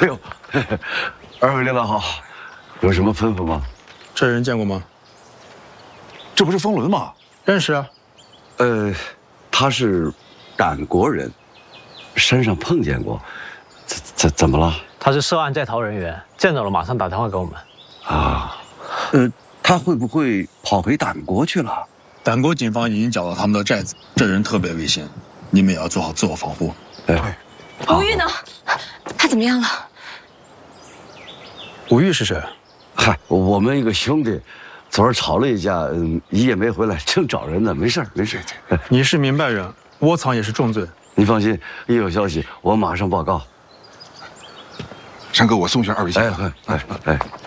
哎呦，二位领导好，有什么吩咐吗？ 这人见过吗？ 这不是风伦吗？ 认识啊。 他是赶国人，山上碰见过。怎么了？ 他是涉案在逃人员，见到了马上打电话给我们。 啊， 他会不会跑回党国去了？ 党国警方已经缴到他们的寨子，这人特别危险，你们也要做好自我防护。 哎， 吴玉呢？他怎么样了？ 吴玉是谁？ 嗨，我们一个兄弟，昨儿吵了一架，一夜没回来，正找人呢。没事没事。 你是明白人，窝藏也是重罪。 你放心，一有消息我马上报告。 山哥，我送去二位先生。 哎。